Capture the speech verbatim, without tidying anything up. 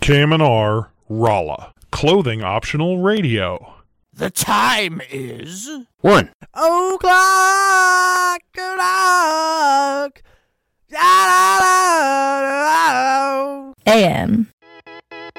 K M N R, Rolla. Clothing optional radio. The time is... One. O'clock, o'clock. A M